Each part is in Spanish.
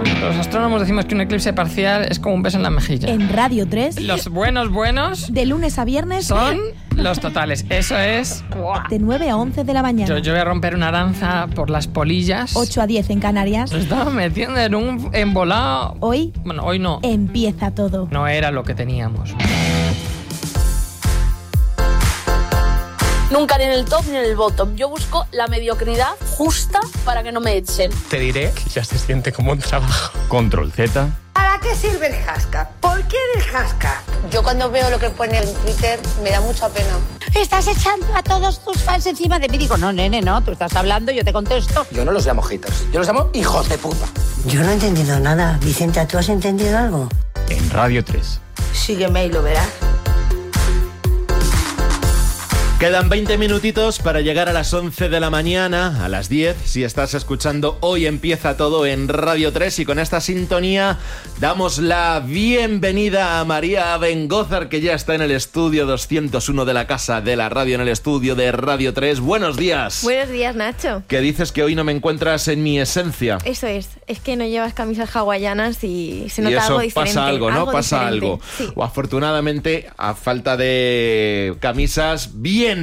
Los astrónomos decimos que un eclipse parcial es como un beso en la mejilla. En Radio 3. Los buenos. De lunes a viernes. Son los totales. Eso es. De 9 a 11 de la mañana. Yo voy a romper una danza por las polillas. 8 a 10 en Canarias. Se estaba metiendo en un embolado. Hoy. Bueno, hoy no. Empieza todo. No era lo que teníamos. Nunca ni en el top ni en el bottom. Yo busco la mediocridad justa para que no me echen. Te diré que ya se siente como un trabajo. Control Z. ¿Para qué sirve el hashtag? ¿Por qué el hashtag? Yo cuando veo lo que pone en Twitter me da mucha pena. Estás echando a todos tus fans encima de mí. Digo, no, nene, no, tú estás hablando, yo te contesto. Yo no los llamo haters, yo los llamo hijos de puta. Yo no he entendido nada. Vicenta, ¿tú has entendido algo? En Radio 3. Sígueme y lo verás. Quedan 20 minutitos para llegar a las 11 de la mañana, a las 10, si estás escuchando Hoy Empieza Todo en Radio 3, y con esta sintonía damos la bienvenida a María Bengózar, que ya está en el estudio 201 de la Casa de la Radio, en el estudio de Radio 3. Buenos días. Buenos días, Nacho. Que dices que hoy no me encuentras en mi esencia. Eso es que no llevas camisas hawaianas y se nota algo diferente. Pasa algo, ¿no? Pasa diferente. algo. Sí. O afortunadamente, a falta de camisas, bien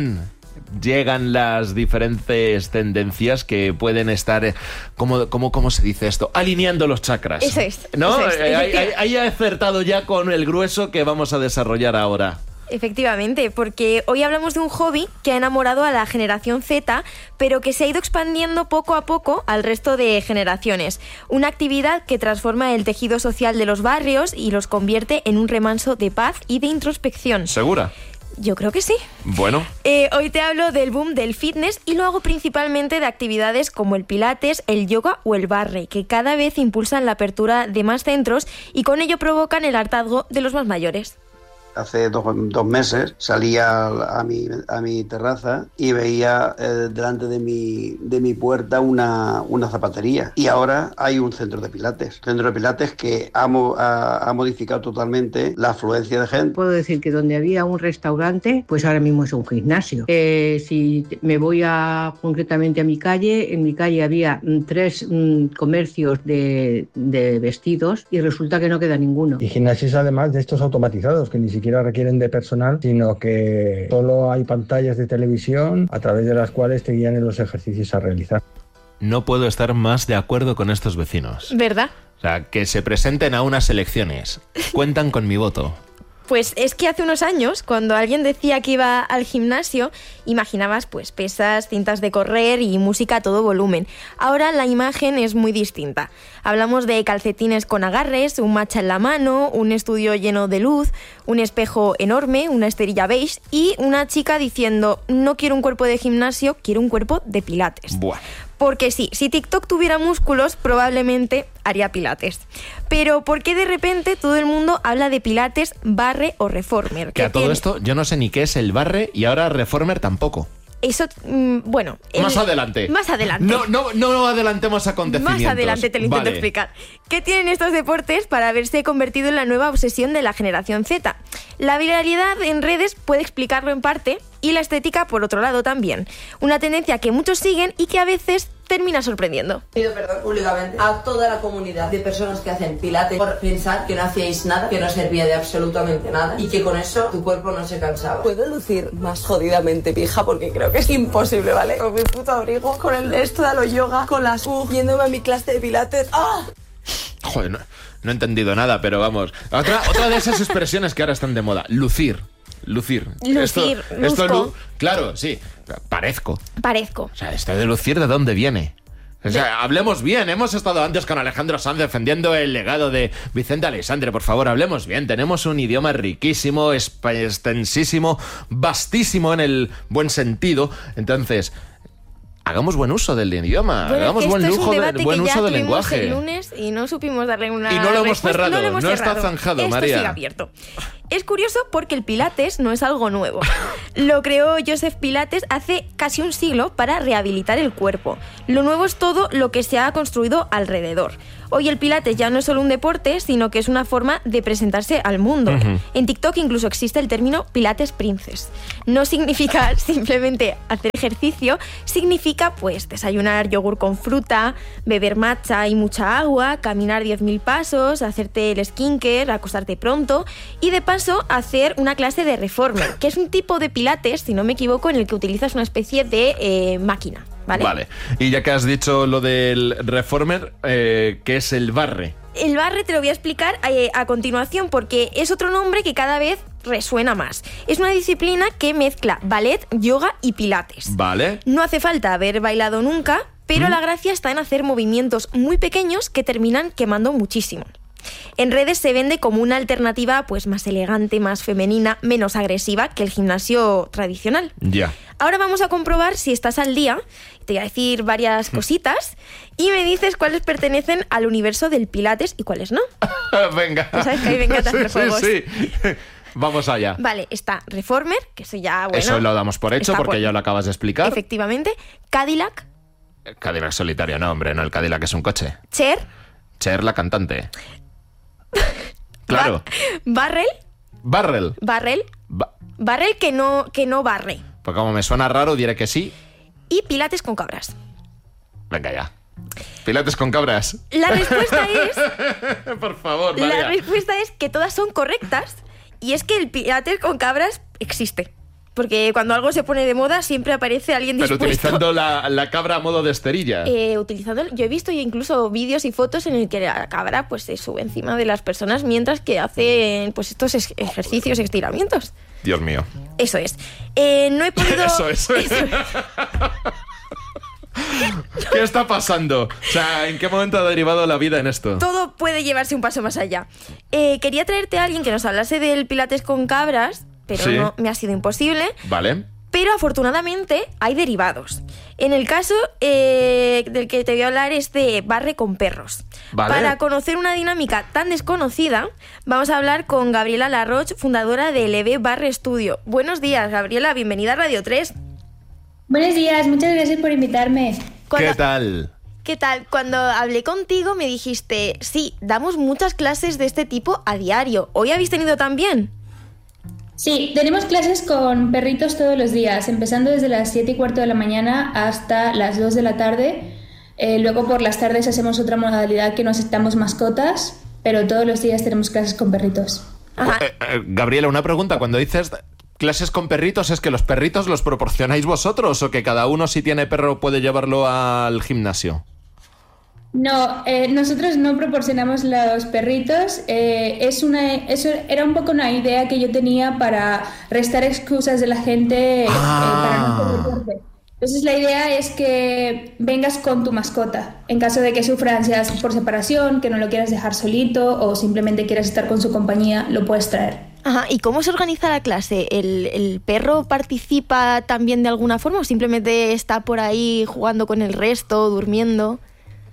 llegan las diferentes tendencias que pueden estar, ¿cómo se dice esto? Alineando los chakras. Eso es. ¿No? Eso es. Ahí he acertado ya con el grueso que vamos a desarrollar ahora. Efectivamente, porque hoy hablamos de un hobby que ha enamorado a la generación Z, pero que se ha ido expandiendo poco a poco al resto de generaciones. Una actividad que transforma el tejido social de los barrios y los convierte en un remanso de paz y de introspección. ¿Segura? Yo creo que sí. Bueno. Hoy te hablo del boom del fitness y lo hago principalmente de actividades como el pilates, el yoga o el barre, que cada vez impulsan la apertura de más centros y con ello provocan el hartazgo de los más mayores. Hace dos meses salía a mi terraza y veía delante de mi puerta una zapatería, y ahora hay un centro de pilates que ha modificado totalmente la afluencia de gente. Puedo decir que donde había un restaurante, pues ahora mismo es un gimnasio. Si me voy concretamente a mi calle, en mi calle había 3 comercios de vestidos y resulta que no queda ninguno. Y gimnasios además de estos automatizados que ni siquiera requieren de personal, sino que solo hay pantallas de televisión a través de las cuales te guían en los ejercicios a realizar. No puedo estar más de acuerdo con estos vecinos. ¿Verdad? O sea, que se presenten a unas elecciones. Cuentan con mi voto. Pues es que hace unos años, cuando alguien decía que iba al gimnasio, imaginabas pues pesas, cintas de correr y música a todo volumen. Ahora la imagen es muy distinta. Hablamos de calcetines con agarres, un matcha en la mano, un estudio lleno de luz, un espejo enorme, una esterilla beige y una chica diciendo: no quiero un cuerpo de gimnasio, quiero un cuerpo de pilates. Buah. Porque sí, si TikTok tuviera músculos, probablemente haría pilates. Pero ¿por qué de repente todo el mundo habla de pilates, barre o reformer? Que a todo esto yo no sé ni qué es el barre y ahora reformer tampoco. Eso, bueno... Más adelante. Más adelante. No adelantemos acontecimientos. Más adelante te lo intento explicar. ¿Qué tienen estos deportes para haberse convertido en la nueva obsesión de la generación Z? La viralidad en redes puede explicarlo en parte, y la estética por otro lado también. Una tendencia que muchos siguen y que a veces termina sorprendiendo. Pido perdón públicamente a toda la comunidad de personas que hacen pilates por pensar que no hacíais nada, que no servía de absolutamente nada y que con eso tu cuerpo no se cansaba. Puedo lucir más jodidamente pija porque creo que es imposible, ¿vale? Con mi puto abrigo, con el esto de los yoga, con las yéndome a mi clase de pilates. ¡Ah! Joder, no he entendido nada, pero vamos. Otra de esas expresiones que ahora están de moda. Lucir. Claro, sí. Parezco. O sea, esto de lucir, ¿de dónde viene? O sea, hablemos bien. Hemos estado antes con Alejandro Sanz defendiendo el legado de Vicente Aleixandre. Por favor, hablemos bien. Tenemos un idioma riquísimo, extensísimo, vastísimo en el buen sentido. Entonces, hagamos buen uso del idioma. Bueno, hagamos buen uso del lenguaje. El lunes y no supimos darle una y no lo hemos respuesta. cerrado. No está zanjado, Esto María. sigue abierto. Es curioso porque el Pilates no es algo nuevo. Lo creó Joseph Pilates hace casi un siglo para rehabilitar el cuerpo. Lo nuevo es todo lo que se ha construido alrededor. Hoy el Pilates ya no es solo un deporte, sino que es una forma de presentarse al mundo. En TikTok incluso existe el término Pilates Princess. No significa simplemente hacer ejercicio, significa pues desayunar yogur con fruta, beber matcha y mucha agua, caminar 10.000 pasos, hacerte el skincare, acostarte pronto y de paso hacer una clase de reformer, que es un tipo de Pilates, si no me equivoco, en el que utilizas una especie de máquina. Vale. Y ya que has dicho lo del reformer, ¿qué es el barre? El barre te lo voy a explicar a continuación porque es otro nombre que cada vez resuena más. Es una disciplina que mezcla ballet, yoga y pilates. Vale. No hace falta haber bailado nunca, pero la gracia está en hacer movimientos muy pequeños que terminan quemando muchísimo. En redes se vende como una alternativa pues más elegante, más femenina, menos agresiva que el gimnasio tradicional. Ya. Ahora vamos a comprobar si estás al día. Te voy a decir varias cositas y me dices cuáles pertenecen al universo del Pilates y cuáles no. Venga. ¿Tú sabes que a mí me encanta hacer juegos? Sí. Vamos allá. Vale, está Reformer, que eso ya, bueno... Eso lo damos por hecho porque ya lo acabas de explicar. Efectivamente. Cadillac. Cadillac solitario, no, hombre, no, el Cadillac es un coche. Cher. Cher, la cantante. Claro. Barrel. Barrel que no barre. Pues como me suena raro, diré que sí. Y Pilates con cabras. Venga ya. Pilates con cabras. La respuesta es... Por favor, María. La respuesta es que todas son correctas y es que el Pilates con cabras existe. Porque cuando algo se pone de moda siempre aparece alguien dispuesto... Pero utilizando la cabra a modo de esterilla. Yo he visto incluso vídeos y fotos en el que la cabra pues se sube encima de las personas mientras que hacen pues estos ejercicios y estiramientos. Dios mío. Eso es. No he podido... Eso es. ¿Qué está pasando? O sea, ¿en qué momento ha derivado la vida en esto? Todo puede llevarse un paso más allá. Quería traerte a alguien que nos hablase del Pilates con cabras... pero no me ha sido imposible. Vale. Pero afortunadamente hay derivados. En el caso del que te voy a hablar es de barre con perros. Vale. Para conocer una dinámica tan desconocida, vamos a hablar con Gabriela Larroch, fundadora de LV Barre Studio. Buenos días, Gabriela, bienvenida a Radio 3. Buenos días, muchas gracias por invitarme. ¿Qué tal? ¿Qué tal? Cuando hablé contigo me dijiste, sí, damos muchas clases de este tipo a diario. ¿Hoy habéis tenido también? Sí, tenemos clases con perritos todos los días, empezando desde las 7:15 de la mañana hasta las 2 de la tarde. Luego por las tardes hacemos otra modalidad que no aceptamos mascotas, pero todos los días tenemos clases con perritos. Gabriela, una pregunta. Cuando dices clases con perritos, ¿es que los perritos los proporcionáis vosotros o que cada uno si tiene perro puede llevarlo al gimnasio? No, nosotros no proporcionamos los perritos. Eso era un poco una idea que yo tenía para restar excusas de la gente para no hacer deporte. Entonces la idea es que vengas con tu mascota. En caso de que sufra ansiedad por separación, que no lo quieras dejar solito o simplemente quieras estar con su compañía, lo puedes traer. Ajá. ¿Y cómo se organiza la clase? ¿El perro participa también de alguna forma o simplemente está por ahí jugando con el resto, durmiendo?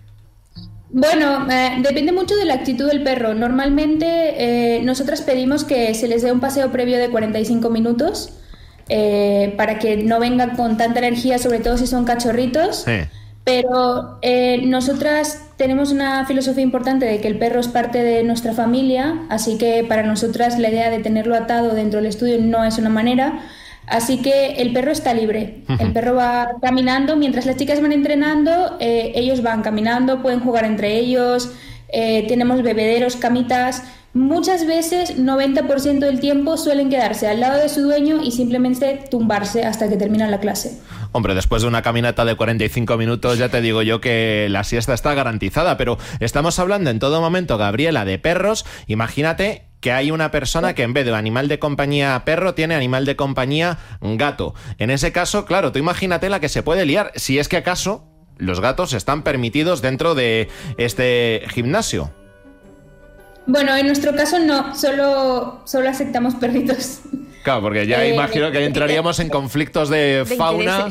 Bueno, depende mucho de la actitud del perro. Normalmente nosotras pedimos que se les dé un paseo previo de 45 minutos para que no vengan con tanta energía, sobre todo si son cachorritos. Sí. Pero nosotras tenemos una filosofía importante de que el perro es parte de nuestra familia, así que para nosotras la idea de tenerlo atado dentro del estudio no es una manera. Así que el perro está libre, el perro va caminando, mientras las chicas van entrenando, ellos van caminando, pueden jugar entre ellos, tenemos bebederos, camitas. Muchas veces, 90% del tiempo, suelen quedarse al lado de su dueño y simplemente tumbarse hasta que terminan la clase. Hombre, después de una caminata de 45 minutos ya te digo yo que la siesta está garantizada, pero estamos hablando en todo momento, Gabriela, de perros. Imagínate que hay una persona que en vez de animal de compañía perro tiene animal de compañía gato. En ese caso, claro, tú imagínate la que se puede liar, si es que acaso los gatos están permitidos dentro de este gimnasio. Bueno, en nuestro caso no, solo aceptamos perritos. Claro, porque ya imagino que entraríamos en conflictos de fauna.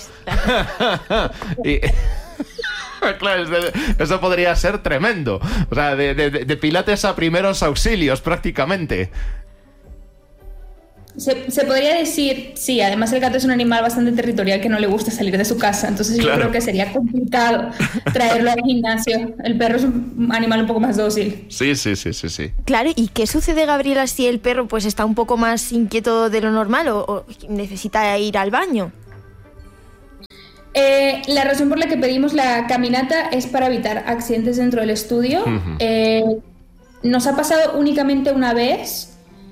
Y... Claro, eso podría ser tremendo. O sea, de pilates a primeros auxilios, prácticamente. Se podría decir, sí, además el gato es un animal bastante territorial que no le gusta salir de su casa, entonces yo creo que sería complicado traerlo al gimnasio. El perro es un animal un poco más dócil. Sí. Claro, ¿y qué sucede, Gabriela, si el perro pues está un poco más inquieto de lo normal o necesita ir al baño? La razón por la que pedimos la caminata es para evitar accidentes dentro del estudio. Nos ha pasado únicamente una vez.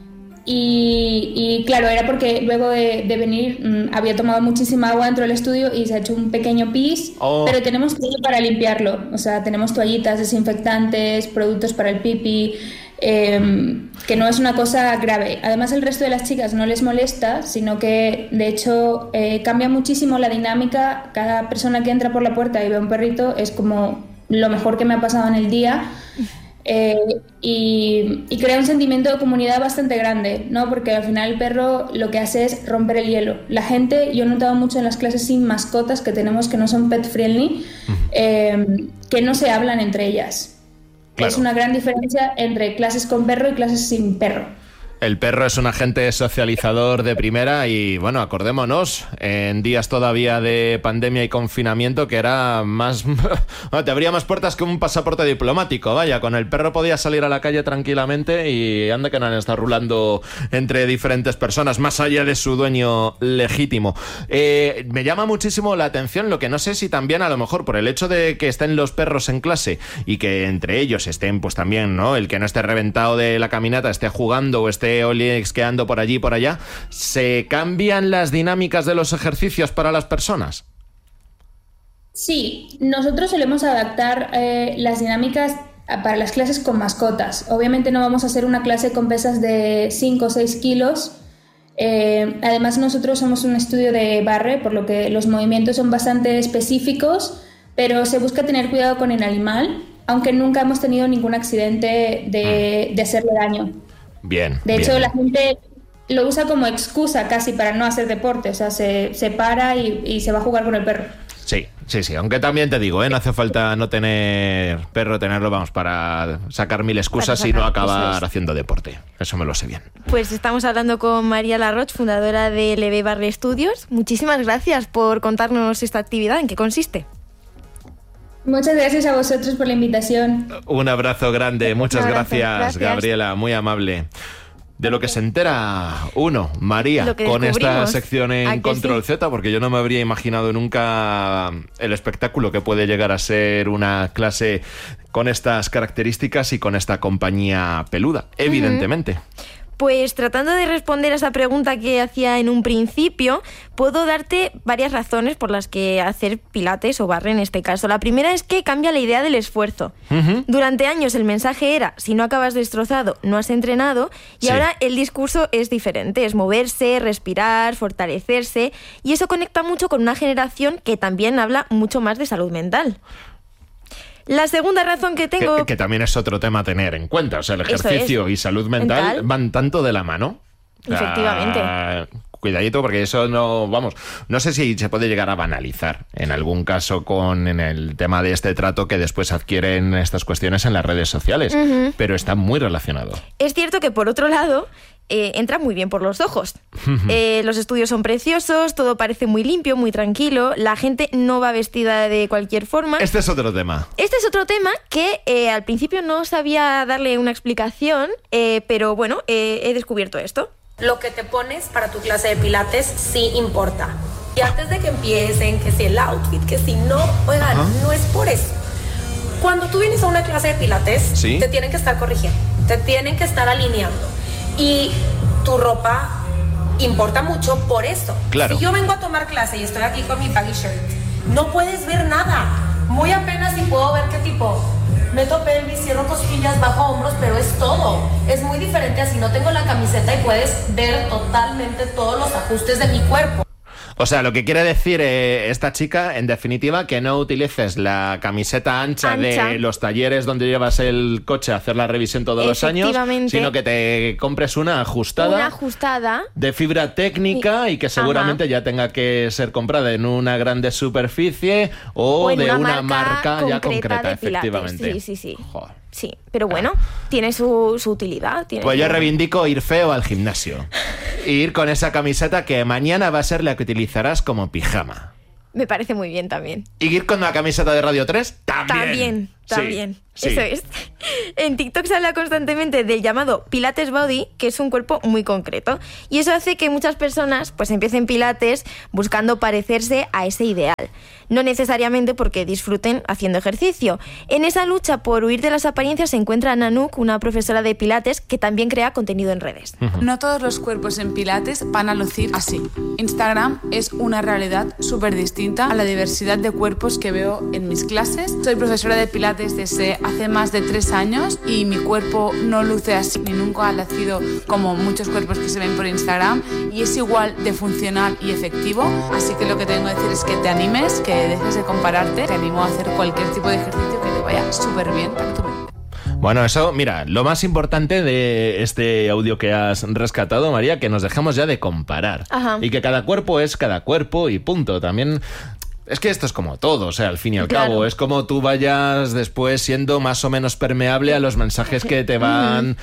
Y claro, era porque luego de venir había tomado muchísima agua dentro del estudio y se ha hecho un pequeño pis, pero tenemos todo para limpiarlo. O sea, tenemos toallitas, desinfectantes, productos para el pipí, que no es una cosa grave. Además, el resto de las chicas no les molesta, sino que de hecho cambia muchísimo la dinámica. Cada persona que entra por la puerta y ve a un perrito es como lo mejor que me ha pasado en el día. Y crea un sentimiento de comunidad bastante grande, ¿no? Porque al final el perro lo que hace es romper el hielo. La gente, yo he notado mucho en las clases sin mascotas que tenemos, que no son pet friendly, que no se hablan entre ellas. Claro. Es una gran diferencia entre clases con perro y clases sin perro. El perro es un agente socializador de primera y, bueno, acordémonos, en días todavía de pandemia y confinamiento, que era más... te abría más puertas que un pasaporte diplomático, vaya, con el perro podías salir a la calle tranquilamente y anda que no han estado rulando entre diferentes personas, más allá de su dueño legítimo. Me llama muchísimo la atención, lo que no sé si también a lo mejor por el hecho de que estén los perros en clase y que entre ellos estén, pues también, ¿no? El que no esté reventado de la caminata, esté jugando o esté esqueando por allí y por allá, ¿se cambian las dinámicas de los ejercicios para las personas? Sí, nosotros solemos adaptar las dinámicas para las clases con mascotas. Obviamente no vamos a hacer una clase con pesas de 5 o 6 kilos. Además nosotros somos un estudio de barre, por lo que los movimientos son bastante específicos, pero se busca tener cuidado con el animal, aunque nunca hemos tenido ningún accidente de hacerle daño. Bien. De hecho, la gente lo usa como excusa casi para no hacer deporte, o sea, se para y se va a jugar con el perro. Sí, aunque también te digo, no hace falta no tener perro, tenerlo, vamos, para sacar mil excusas y no acabar haciendo deporte. Eso me lo sé bien. Pues estamos hablando con María Larroch, fundadora de LB Barre Studios. Muchísimas gracias por contarnos esta actividad, ¿en qué consiste? Muchas gracias a vosotros por la invitación. Un abrazo grande, muchas gracias, Gabriela, muy amable. De lo que se entera uno, María, con esta sección en Control Z, porque yo no me habría imaginado nunca el espectáculo que puede llegar a ser una clase con estas características y con esta compañía peluda, evidentemente. Pues tratando de responder a esa pregunta que hacía en un principio, puedo darte varias razones por las que hacer pilates o barre en este caso. La primera es que cambia la idea del esfuerzo. Durante años el mensaje era, si no acabas destrozado, no has entrenado, y ahora el discurso es diferente, es moverse, respirar, fortalecerse, y eso conecta mucho con una generación que también habla mucho más de salud mental. La segunda razón que tengo... Que también es otro tema a tener en cuenta. O sea, el ejercicio y salud mental van tanto de la mano. Efectivamente. Cuidadito, porque eso no... Vamos, no sé si se puede llegar a banalizar en algún caso en el tema de este trato que después adquieren estas cuestiones en las redes sociales. Pero está muy relacionado. Es cierto que, por otro lado... entra muy bien por los ojos. Los estudios son preciosos, todo parece muy limpio, muy tranquilo, la gente no va vestida de cualquier forma. Este es otro tema. Este es otro tema que al principio no sabía darle una explicación, pero bueno, he descubierto esto. Lo que te pones para tu clase de pilates sí importa. Y antes de que empiecen, que si el outfit, que si no, oigan, no es por eso. Cuando tú vienes a una clase de pilates, te tienen que estar corrigiendo, te tienen que estar alineando. Y tu ropa importa mucho por eso. Claro. Si yo vengo a tomar clase y estoy aquí con mi baggy shirt, no puedes ver nada. Muy apenas si puedo ver qué tipo. Meto pelvis, cierro costillas, bajo hombros, pero es todo. Es muy diferente a si no tengo la camiseta y puedes ver totalmente todos los ajustes de mi cuerpo. O sea, lo que quiere decir esta chica, en definitiva, que no utilices la camiseta ancha de los talleres donde llevas el coche a hacer la revisión todos los años, sino que te compres una ajustada. Una ajustada. De fibra técnica y que seguramente ya tenga que ser comprada en una grande superficie o de una marca ya concreta, efectivamente. Sí. Joder. Sí, pero bueno, tiene su utilidad. Pues yo reivindico ir feo al gimnasio. Ir con esa camiseta que mañana va a ser la que utilizarás como pijama. Me parece muy bien también. ¿Y ir con la camiseta de Radio 3? También. También. Sí. Eso es. En TikTok se habla constantemente del llamado Pilates Body, que es un cuerpo muy concreto. Y eso hace que muchas personas pues empiecen Pilates buscando parecerse a ese ideal. No necesariamente porque disfruten haciendo ejercicio. En esa lucha por huir de las apariencias se encuentra Nanook, una profesora de Pilates que también crea contenido en redes. No todos los cuerpos en Pilates van a lucir así. Instagram es una realidad súper distinta a la diversidad de cuerpos que veo en mis clases. Soy profesora de Pilates desde hace más de 3 años y mi cuerpo no luce así ni nunca ha lucido como muchos cuerpos que se ven por Instagram, y es igual de funcional y efectivo. Así que lo que tengo que decir es que te animes, que dejes de compararte. Te animo a hacer cualquier tipo de ejercicio que te vaya súper bien para tu mente. Bueno, eso, mira, lo más importante de este audio que has rescatado, María, que nos dejamos ya de comparar. Ajá. Y que cada cuerpo es cada cuerpo y punto. También... Es que esto es como todo, o sea, al fin y al cabo, es como tú vayas después siendo más o menos permeable a los mensajes que te van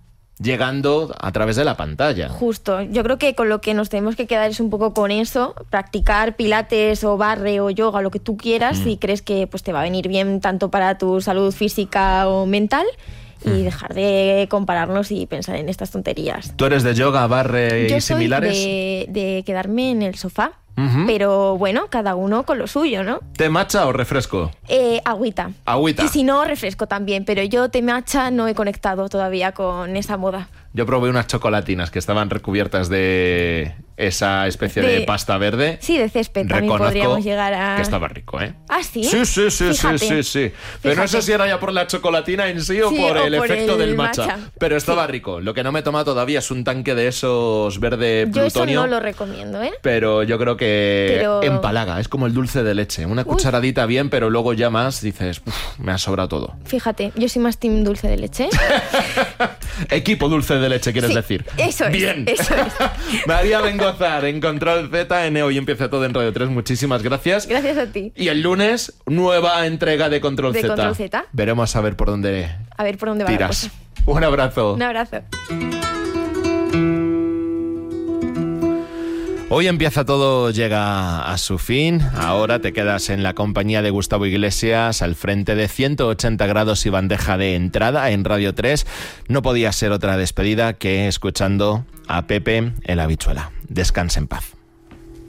llegando a través de la pantalla. Justo, yo creo que con lo que nos tenemos que quedar es un poco con eso, practicar pilates o barre o yoga, lo que tú quieras, si crees que pues te va a venir bien tanto para tu salud física o mental, y dejar de compararnos y pensar en estas tonterías. ¿Tú eres de yoga, barre y similares? Yo soy de quedarme en el sofá. Pero bueno, cada uno con lo suyo, ¿no? ¿Té matcha o refresco? Agüita. Agüita. Y si no, refresco también, pero yo té matcha no he conectado todavía con esa moda. Yo probé unas chocolatinas que estaban recubiertas de esa especie de pasta verde. Sí, de césped. También podríamos llegar a... que estaba rico, ¿eh? ¿Ah, sí? Sí. Fíjate. Pero no sé si era ya por la chocolatina en sí o por el efecto del matcha. Pero estaba rico. Lo que no me he tomado todavía es un tanque de esos verde plutonio. Yo eso no lo recomiendo, ¿eh? Pero yo creo que empalaga. Es como el dulce de leche. Una cucharadita bien, pero luego ya más dices, me ha sobrado todo. Fíjate, yo soy más team dulce de leche. Equipo dulce de leche, ¿quieres decir? Eso es. Bien. Eso es. María Bengozar, en Control Z, en Hoy Empieza Todo en Radio 3. Muchísimas gracias. Gracias a ti. Y el lunes, nueva entrega de Control Z. Control Z. Veremos a ver por dónde va la cosa. Un abrazo. Un abrazo. Hoy Empieza Todo llega a su fin. Ahora te quedas en la compañía de Gustavo Iglesias al frente de 180 grados y bandeja de entrada en Radio 3. No podía ser otra despedida que escuchando a Pepe el Habichuela. Descansa en paz.